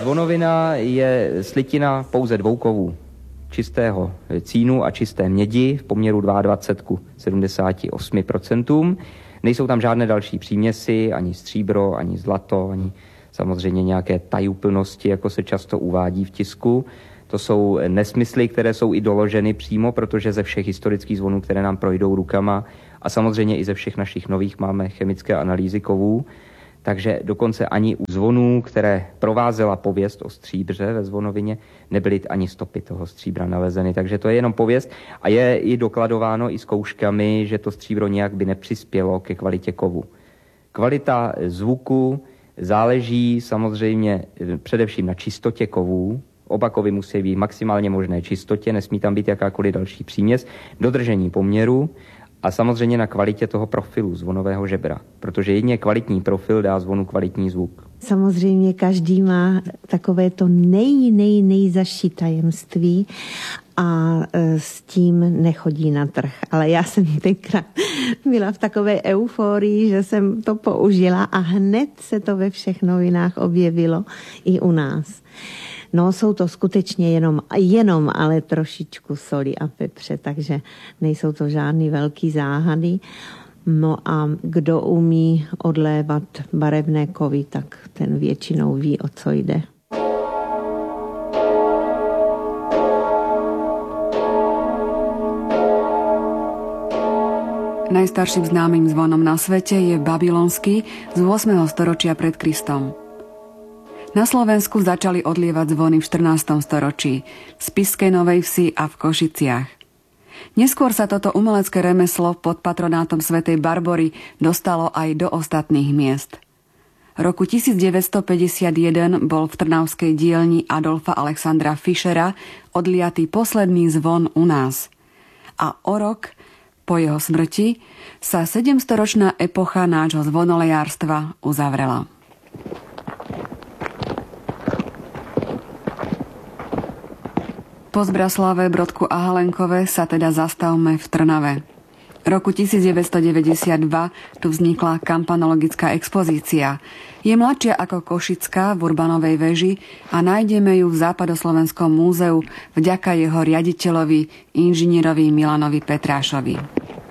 Zvonovina je slitina pouze dvoukovů čistého cínu a čisté mědi v poměru 22 k 78%. Nejsou tam žádné další příměsi, ani stříbro, ani zlato, ani samozřejmě nějaké tajuplnosti, jako se často uvádí v tisku. To jsou nesmysly, které jsou i doloženy přímo, protože ze všech historických zvonů, které nám projdou rukama, a samozřejmě i ze všech našich nových máme chemické analýzy kovů, takže dokonce ani u zvonů, které provázela pověst o stříbře ve Zvonovině, nebyly ani stopy toho stříbra nalezeny. Takže to je jenom pověst a je i dokladováno i zkouškami, že to stříbro nějak by nepřispělo ke kvalitě kovu. Kvalita zvuku záleží samozřejmě především na čistotě kovů. Oba kovy musí být maximálně možné čistotě, nesmí tam být jakákoliv další příměs, dodržení poměru a samozřejmě na kvalitě toho profilu zvonového žebra, protože jedině kvalitní profil dá zvonu kvalitní zvuk. Samozřejmě každý má takové to nejzaší tajemství a s tím nechodí na trh. Ale já jsem tenkrát byla v takové euforii, že jsem to použila a hned se to ve všech novinách objevilo i u nás. No, jsou to skutečně jenom ale trošičku soli a pepře, takže nejsou to žádný velký záhady. No a kdo umí odlévat barevné kovy, tak ten většinou ví, o co jde. Najstarším známym zvonom na svete je babylonský z 8. storočia pred Kristom. Na Slovensku začali odlievať zvony v 14. storočí, v Spišskej Novej Vsi a v Košiciach. Neskôr sa toto umelecké remeslo pod patronátom svätej Barbory dostalo aj do ostatných miest. Roku 1951 bol v trnavskej dielni Adolfa Alexandra Fischera odliatý posledný zvon u nás. A o rok po jeho smrti sa 700-ročná epocha nášho zvonolejárstva uzavrela. Po Zbraslave, Brodku a Halenkove sa teda zastavme v Trnave. Roku 1992 tu vznikla kampanologická expozícia. Je mladšia ako Košická v Urbanovej veži a nájdeme ju v Západoslovenskom múzeu vďaka jeho riaditeľovi, inžinierovi Milanovi Petrášovi.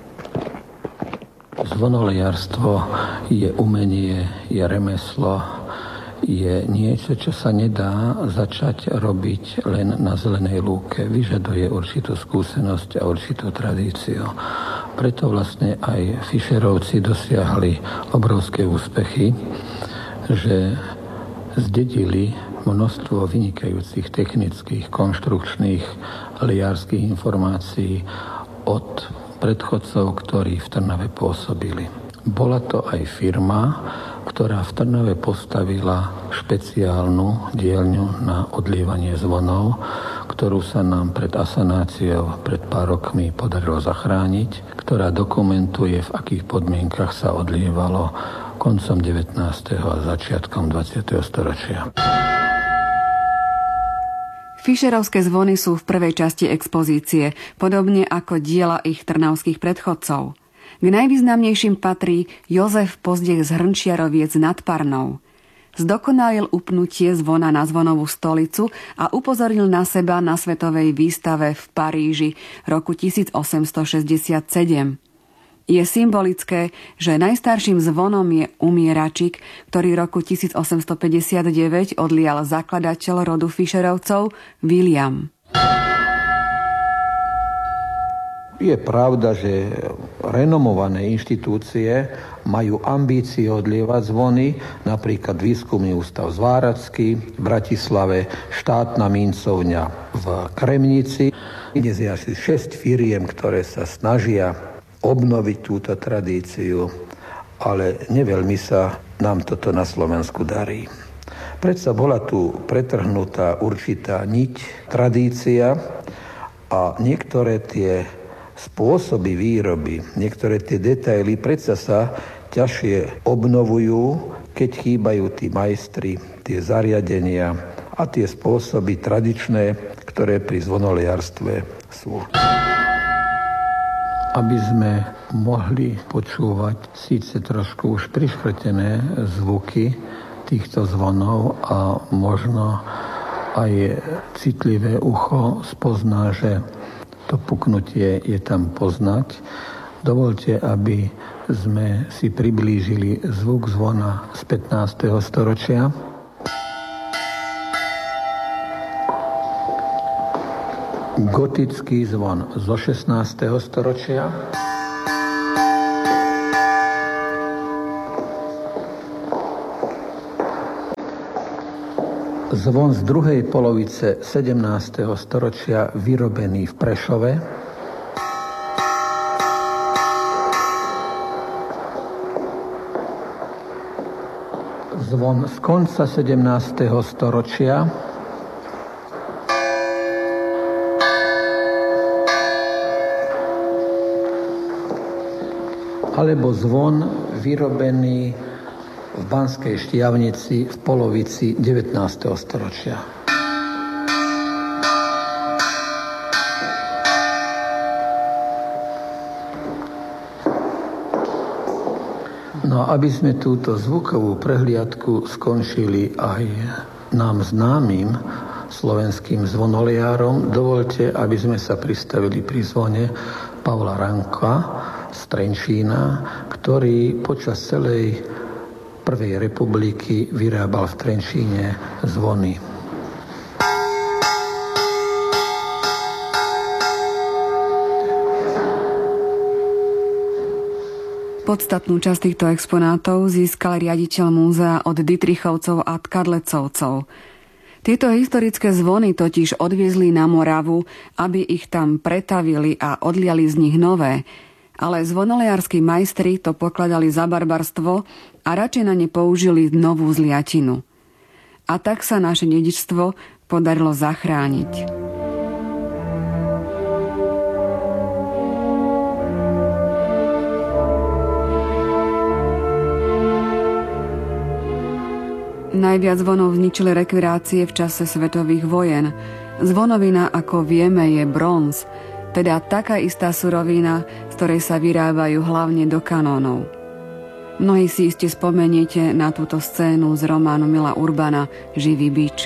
Zvonolejárstvo je umenie, je remeslo, je niečo, čo sa nedá začať robiť len na zelenej lúke. Vyžaduje určitú skúsenosť a určitú tradíciu. Preto vlastne aj Fischerovci dosiahli obrovské úspechy, že zdedili množstvo vynikajúcich technických, konštrukčných, liárskych informácií od predchodcov, ktorí v Trnave pôsobili. Bola to aj firma, ktorá v Trnave postavila špeciálnu dielňu na odlievanie zvonov, ktorú sa nám pred asanáciou pred pár rokmi podarilo zachrániť, ktorá dokumentuje, v akých podmienkach sa odlievalo koncom 19. a začiatkom 20. storočia. Fischerovské zvony sú v prvej časti expozície, podobne ako diela ich trnavských predchodcov. K najvýznamnejším patrí Jozef Pozdech z Hrnčiaroviec nad Parnou. Zdokonalil upnutie zvona na zvonovú stolicu a upozornil na seba na svetovej výstave v Paríži roku 1867. Je symbolické, že najstarším zvonom je umieračik, ktorý roku 1859 odlial zakladateľ rodu Fischerovcov William. Je pravda, že renomované inštitúcie majú ambície odlievať zvony, napríklad Výskumný ústav Zváracký v Bratislave, štátna mincovňa v Kremnici. Dnes je asi 6 firiem, ktoré sa snažia obnoviť túto tradíciu, ale neveľmi sa nám toto na Slovensku darí. Predsa bola tu pretrhnutá určitá niť, tradícia a niektoré tie spôsoby výroby, niektoré tie detaily predsa sa ťažšie obnovujú, keď chýbajú tí majstri, tie zariadenia a tie spôsoby tradičné, ktoré pri zvonoliarstve sú. Aby sme mohli počúvať síce trošku už priškrtené zvuky, týchto zvonov a možno aj citlivé ucho spozná, že to puknutie je tam poznať. Dovolte, aby sme si priblížili zvuk zvona z 15. storočia. Gotický zvon zo 16. storočia. Zvon z druhej polovice 17. storočia vyrobený v Prešove. Zvon z konca 17. storočia. Alebo zvon vyrobený v Banskej Štiavnici v polovici 19. storočia. No aby sme túto zvukovú prehliadku skončili aj nám známym slovenským zvonoliárom, dovolte, aby sme sa pristavili pri zvone Pavla Ranka z Trenčína, ktorý počas celej Prvej republiky vyrábal v Trenčíne zvony. Podstatnú časť týchto exponátov získal riaditeľ múzea od Dytrichovcov a Tkadlecovcov. Tieto historické zvony totiž odviezli na Moravu, aby ich tam pretavili a odliali z nich nové, ale zvonoliarskí majstri to pokladali za barbarstvo a radšej na ne použili novú zliatinu. A tak sa naše dedičstvo podarilo zachrániť. Najviac zvonov zničili rekvirácie v čase svetových vojen. Zvonovina, ako vieme, je bronz, teda taká istá surovina, z ktorej sa vyrábajú hlavne do kanónov. Mnohí si iste spomeniete na túto scénu z románu Mila Urbana Živý bič.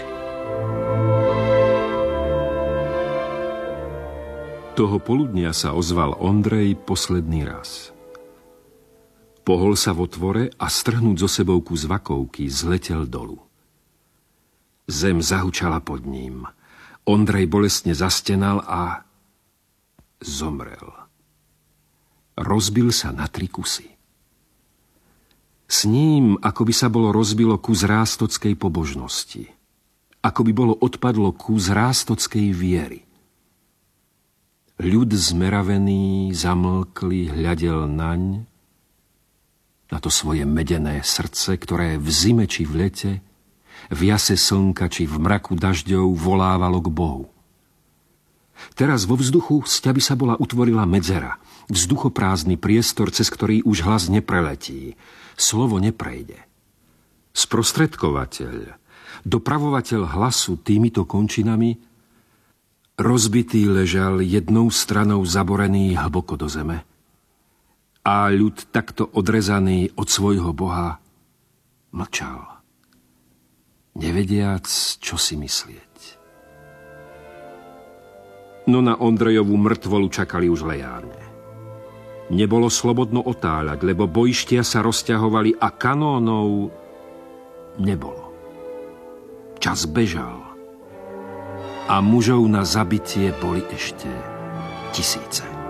Toho poludnia sa ozval Ondrej posledný raz. Pohol sa v otvore a strhnúť zo sebou kus vakovky zletel dolu. Zem zahučala pod ním. Ondrej bolestne zastenal a zomrel. Rozbil sa na 3 kusy. S ním, ako by sa bolo rozbilo kus rástockej pobožnosti. Ako by bolo odpadlo kus rástockej viery. Ľud zmeravený, zamlklý, hľadel naň, na to svoje medené srdce, ktoré v zime či v lete, v jase slnka či v mraku dažďov volávalo k Bohu. Teraz vo vzduchu z ťaby sa bola utvorila medzera, vzduchoprázdny priestor, cez ktorý už hlas nepreletí, slovo neprejde. Sprostredkovateľ, dopravovateľ hlasu týmito končinami, rozbitý ležal jednou stranou zaborený hlboko do zeme. A ľud takto odrezaný od svojho Boha mlčal, nevediac, čo si myslieť. No na Ondrejovú mŕtvolu čakali už lejárne. Nebolo slobodno otáľať, lebo bojištia sa rozťahovali a kanónov nebolo. Čas bežal a mužov na zabitie boli ešte tisíce.